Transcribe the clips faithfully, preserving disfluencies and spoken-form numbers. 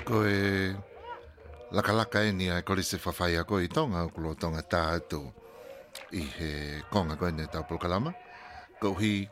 Ko e lakalaka e ni ai kore se whawhaia ko i tonga o kulo tonga tā atu i he konga koe ne tau pulkalama. Ko hi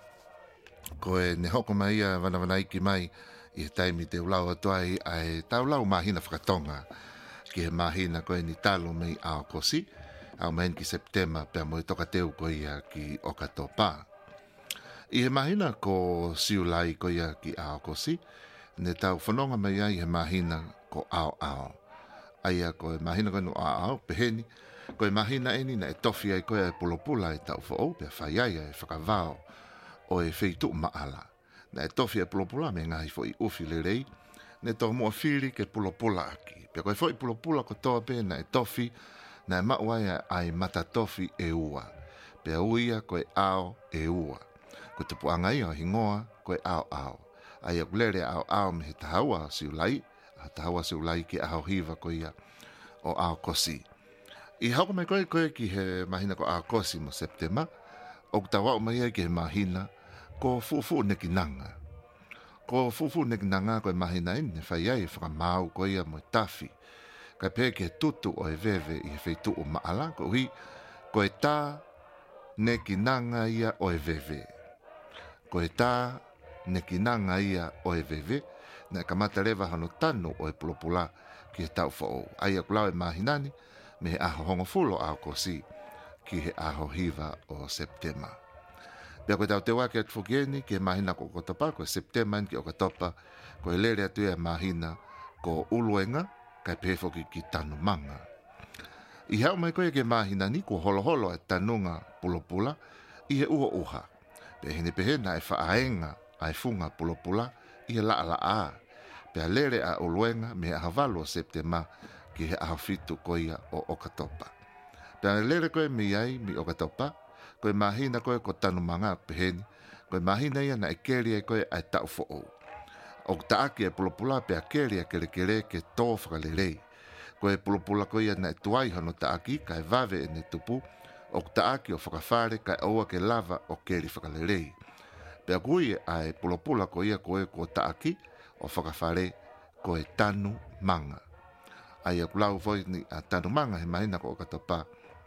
ko e ne hoko mai a wana iki mai i he taimi te ulau atuai ai tau lau mahina whakatonga ki he mahina koe ni talo mei ao kosi au main ki September pia mo i toka teu ko ia ki Okatopa. I he mahina ko siulai ko ia ki ao kosi ne tau whanonga mai ai he mahina ko ao ao. Aia ko e mahina koe no ao ao peheni, ko e mahina eni na e tofi ai koe e pulopula e tau whao pia whaiaia e whakavao o e wheitu maala. Na e tofi e pulopula me ngahi fo i ufi le rei, ne tau mua whiri ke pulopula aki. Pia koe fo i pulopula ko toa pe na e tofi, na e mauaia ai mata tofi e ua. Pia uia koe ao e ua. Ko te puanga ia hingoa koe ao ao. Aia kulere ao ao me he tahaua siulai, a tahaua siulai ki ao hiva ko ia o ao kosi. I hauko mai koe koe ki he mahina ko ao kosi mo September, o kutawa o mai ai ki he mahina ko fufu neki nanga. Ko fufu neki nanga koe mahina ine whai ai whakamau ko ia mo tafi. Kai pē ki he tutu o e veve i he wheitu o maala, ko hui ko e tā neki nanga ia o e veve. Ko e tā neki nanga ia o e veve, na kamata rewa hano tanu o e pulopula ki he tau whao. Aia kulau e mahinani, me he aho hongo fulo ao kosi ki he aho hiva o September. Pia koe tau te wake at fukieni ki he mahina ko Okatopa, ko e September ki Okatopa, ko e lere atu e mahina ko uluenga, kai pefoki ki tanu manga. I hau mai koe ke mahina ni ko holo holo e tanunga pulopula, i he ua uha. Pia hene pehena e whaaenga ai funga pulopula, i he laa laa. Pia lere a uluenga me he ahavalu o September ki he ahafitu koia o Okatopa. Pia lere koe mi ai mi Okatopa, koe mahina koe ko tanu manga peheni, koe mahina ia na e keri e koe ai tau fo'o. O taaki e pulopula pe a keri a kere kere ke tō whakalerei. Koe pulopula koe ia na e tuai hano taaki ka e vave e ne tupu, o taaki o whakawhare ka e oua ke lava o keri whakalerei. Pea kui ai pulopula koe ia koe ko taaki o whakawhare koe tanu manga. Ai a kulau voi ni a tanu manga he mahina ko Okatopa,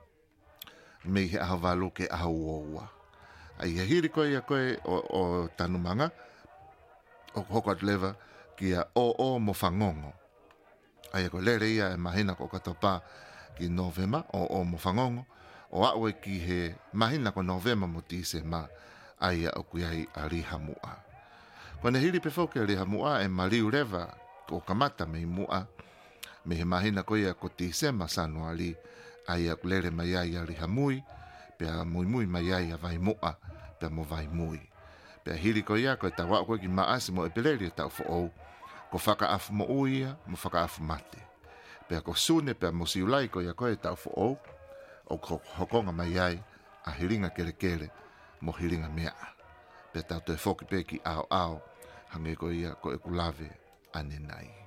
me he ahavalu ke ahaua. Ai he hiri koe ia koe o, o tanu manga, o hoko atu lewa ki a o o mo whangongo. Ai ko lere ia e mahina ko Okatopa ki Novema, o o mo whangongo, o aue ki he mahina ko Novema mo tise ma ai a oku ai a rihamua. Kone hiri pefoke a rihamua e mariu rewa ko kamata me mua, me he mahina ko ia ko tise ma sanuali, ai a kulere mai ai a rihamui, pia mui mui mai ai a vai mua, pia mo vai mui. Pea hiri ko ia ko e tawa koe ki maasi mo e peleri e tau fo'ou, ko whaka afu mo uia, mo whaka afu mate. Pea ko sune pea mo siulai ko ia koe e tau fo'ou, o ko hokonga mai ai a hiringa kere kere, mo hiringa mea. Pea tau te whoki pe ki ao ao, hange ko ia ko e kulave ane nai.